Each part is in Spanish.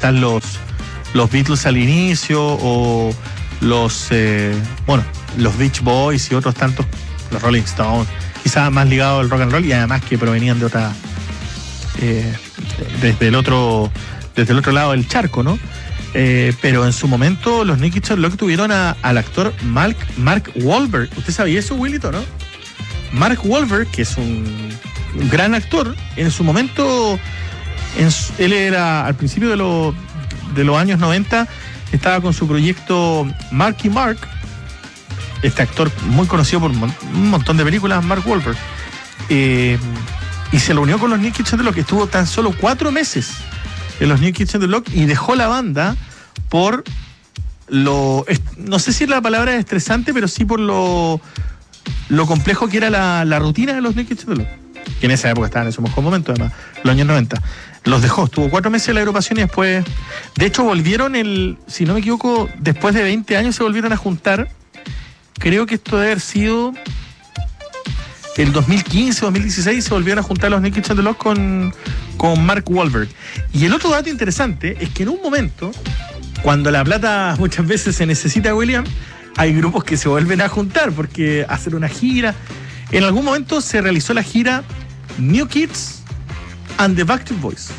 quizás los Beatles al inicio, o los Beach Boys y otros tantos, los Rolling Stones, quizás más ligados al rock and roll, y además que provenían de otra, desde el otro lado del charco, ¿no? Pero en su momento los New Kids on the Block tuvieron al actor Mark Wahlberg. ¿Usted sabía eso, Willito, no? Mark Wahlberg, que es un gran actor, en su momento, él era al principio de los años 90, estaba con su proyecto Marky Mark, este actor muy conocido por un montón de películas, Mark Wahlberg, y se reunió con los New Kids on the Block. Estuvo tan solo 4 meses en los New Kids on the Block y dejó la banda por no sé si la palabra es estresante, pero sí por lo complejo que era la rutina de los New Kids on the Block, que en esa época estaban en su mejor momento, además, los años 90. Los dejó, estuvo 4 meses en la agrupación y después, de hecho, volvieron si no me equivoco, después de 20 años se volvieron a juntar. Creo que esto debe haber sido el 2015, 2016, se volvieron a juntar los New Kids on the Block con Mark Wahlberg. Y el otro dato interesante es que en un momento, cuando la plata muchas veces se necesita, William, hay grupos que se vuelven a juntar porque hacer una gira. En algún momento se realizó la gira New Kids and the Backstreet Boys.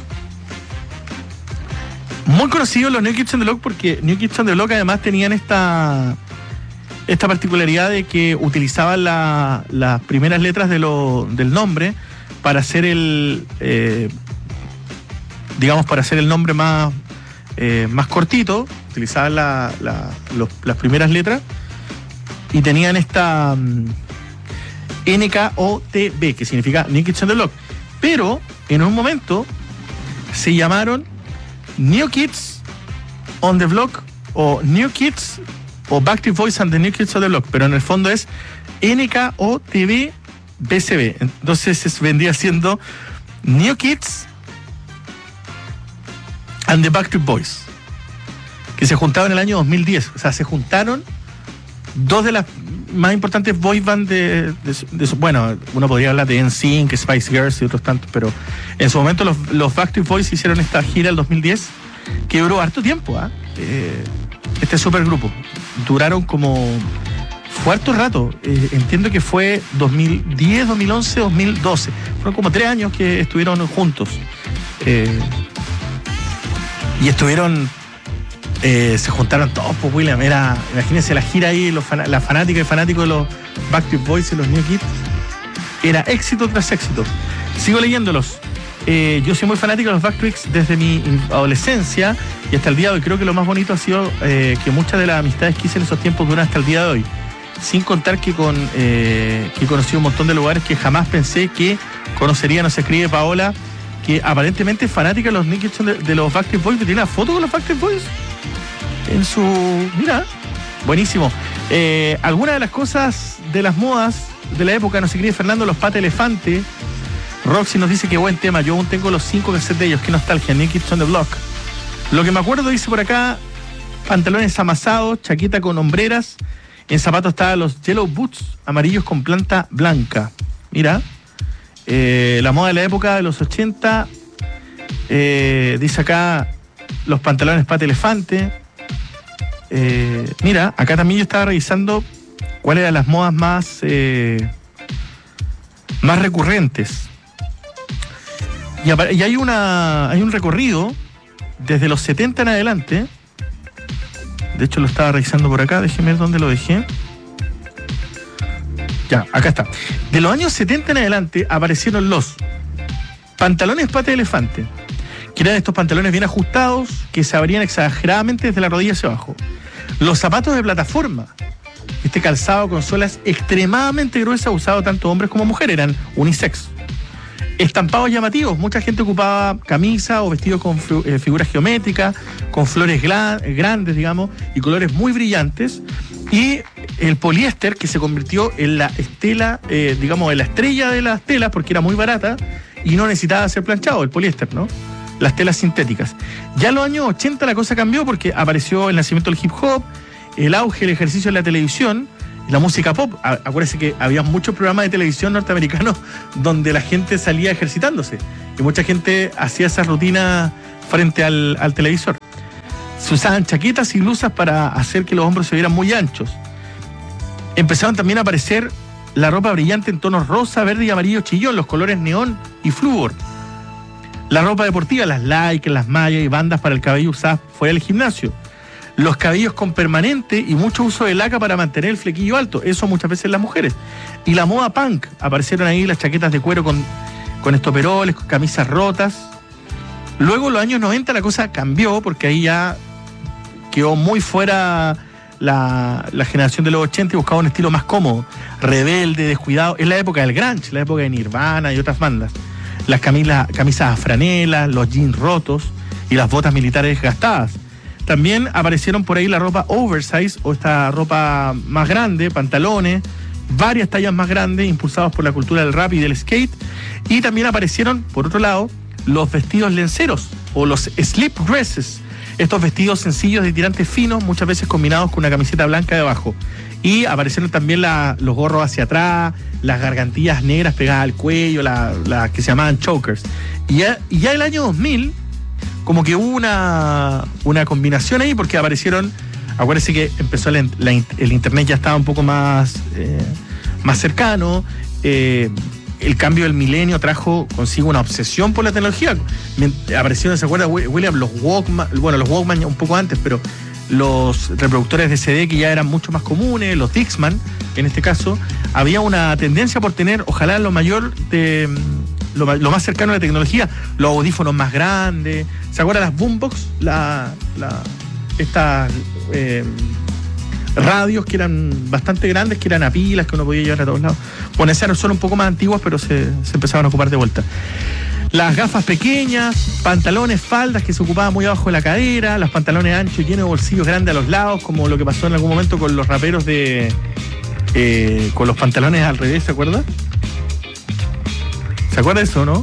Muy conocidos los New Kids on the Block porque New Kids on the Block además tenían esta particularidad de que utilizaban las primeras letras del nombre para hacer para hacer el nombre más cortito. Utilizaban las primeras letras y tenían esta NKOTB, que significa New Kids on the Block. Pero en un momento se llamaron New Kids on the Block o New Kids o Backstreet Boys and the New Kids on the Block, pero en el fondo es NKOTB BCB. Entonces vendría siendo New Kids and the Backstreet Boys, que se juntaron en el año 2010. O sea, se juntaron dos de las más importantes boy band bueno, uno podría hablar de NSYNC, Spice Girls y otros tantos, pero en su momento los Backstreet Boys hicieron esta gira el 2010 que duró harto tiempo, este supergrupo. Duraron fue harto rato, entiendo que fue 2010, 2011, 2012. Fueron como 3 años que estuvieron juntos. Y estuvieron, se juntaron todos, pues, William. Imagínense la gira ahí, la fanática y fanáticos de los Backstreet Boys y los New Kids. Era éxito tras éxito. Sigo leyéndolos. Yo soy muy fanático de los Backstreets desde mi adolescencia y hasta el día de hoy. Creo que lo más bonito ha sido que muchas de las amistades que hice en esos tiempos duran hasta el día de hoy. Sin contar que he conocido un montón de lugares que jamás pensé que conocería. Nos escribe Paola, que aparentemente es fanática de los New Kids de los Backstreet Boys, que tiene una foto con los Backstreet Boys en su... Mira, buenísimo. Algunas de las cosas de las modas de la época, nos escribe Fernando, los Pata Elefante. Roxy nos dice que buen tema, yo aún tengo los 5 cassettes de ellos, qué nostalgia, New Kids on the Block. Lo que me acuerdo, dice por acá, pantalones amasados, chaqueta con hombreras, en zapatos estaban los Yellow Boots, amarillos con planta blanca. Mira, la moda de la época de los 80, dice acá, los pantalones Pata Elefante. Mira, acá también yo estaba revisando cuáles eran las modas más recurrentes. Y hay un recorrido desde los 70 en adelante. De hecho lo estaba revisando por acá, déjeme ver dónde lo dejé. Ya, acá está. De los años 70 en adelante aparecieron los pantalones Pata Elefante, que eran estos pantalones bien ajustados que se abrían exageradamente desde la rodilla hacia abajo. Los zapatos de plataforma, este calzado con suelas extremadamente gruesas, usado tanto hombres como mujeres, eran unisex. Estampados llamativos, mucha gente ocupaba camisa o vestidos con figuras geométricas, con flores grandes, digamos, y colores muy brillantes. Y el poliéster, que se convirtió en la estela, digamos, en la estrella de las telas, porque era muy barata y no necesitaba ser planchado, el poliéster, ¿no? Las telas sintéticas. Ya en los años 80 la cosa cambió porque apareció el nacimiento del hip hop, el auge del ejercicio en la televisión, la música pop. Acuérdense que había muchos programas de televisión norteamericanos donde la gente salía ejercitándose y mucha gente hacía esa rutina frente al televisor. Se usaban chaquetas y blusas para hacer que los hombros se vieran muy anchos. Empezaron también a aparecer la ropa brillante en tonos rosa, verde y amarillo chillón, los colores neón y flúor. La ropa deportiva, las Lycra, las mallas y bandas para el cabello usadas fuera del gimnasio. Los cabellos con permanente y mucho uso de laca para mantener el flequillo alto, eso muchas veces las mujeres. Y la moda punk, aparecieron ahí las chaquetas de cuero con estoperoles, con camisas rotas. Luego en los años 90 la cosa cambió, porque ahí ya quedó muy fuera la generación de los 80 y buscaba un estilo más cómodo, rebelde, descuidado. Es la época del grunge, la época de Nirvana y otras bandas. Las camisas a franela, los jeans rotos y las botas militares gastadas. También aparecieron por ahí la ropa oversize o esta ropa más grande, pantalones, varias tallas más grandes, impulsados por la cultura del rap y del skate. Y también aparecieron, por otro lado, los vestidos lenceros o los slip dresses. Estos vestidos sencillos de tirantes finos, muchas veces combinados con una camiseta blanca debajo. Y aparecieron también los gorros hacia atrás, las gargantillas negras pegadas al cuello, las que se llamaban chokers. Y ya el año 2000, como que hubo una combinación ahí, porque aparecieron, acuérdense que empezó el internet, ya estaba un poco más cercano. El cambio del milenio trajo consigo una obsesión por la tecnología. Aparecieron, ¿se acuerda, William? Los Walkman un poco antes, pero los reproductores de CD que ya eran mucho más comunes, los Dixman, en este caso, había una tendencia por tener, ojalá lo más cercano a la tecnología, los audífonos más grandes. ¿Se acuerdan las boombox? Estas radios que eran bastante grandes, que eran a pilas, que uno podía llevar a todos lados. Bueno, esas son un poco más antiguas, pero se empezaban a ocupar de vuelta. Las gafas pequeñas, pantalones, faldas que se ocupaban muy abajo de la cadera, los pantalones anchos llenos de bolsillos grandes a los lados, como lo que pasó en algún momento con los raperos con los pantalones al revés, ¿se acuerda? ¿Se acuerda de eso, no?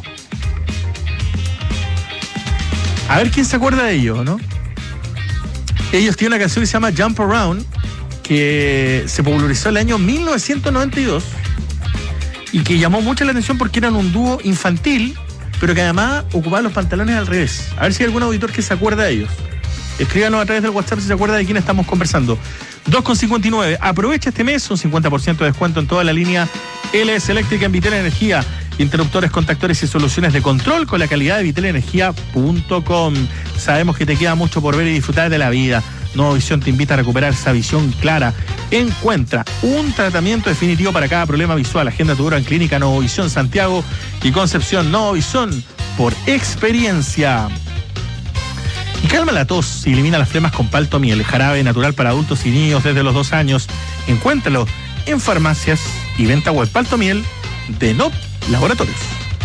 A ver quién se acuerda de ellos, ¿no? Ellos tienen una canción que se llama Jump Around, que se popularizó en el año 1992 y que llamó mucho la atención porque eran un dúo infantil, pero que además ocupaban los pantalones al revés. A ver si hay algún auditor que se acuerda de ellos. Escríbanos a través del WhatsApp si se acuerda de quién estamos conversando. 2,59. Aprovecha este mes, un 50% de descuento en toda la línea LS Eléctrica en Vitel Energía. Interruptores, contactores y soluciones de control con la calidad de vitelenergia.com. Sabemos que te queda mucho por ver y disfrutar de la vida. Nueva Visión te invita a recuperar esa visión clara. Encuentra un tratamiento definitivo para cada problema visual. Agenda tu hora en Clínica Nueva Visión Santiago y Concepción. Nueva Visión por experiencia. Y calma la tos y elimina las flemas con Paltomiel, jarabe natural para adultos y niños desde los 2 años. Encuéntralo en farmacias y venta web. Paltomiel de NOP Laboratorios.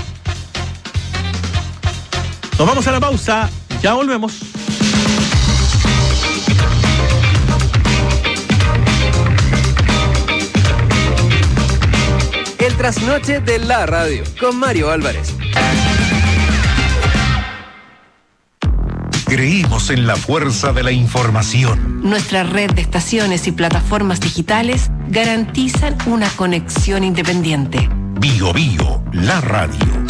Nos vamos a la pausa, ya volvemos. El trasnoche de la radio con Mario Álvarez. Creímos en la fuerza de la información. Nuestra red de estaciones y plataformas digitales garantizan una conexión independiente. Bio Bio, la radio.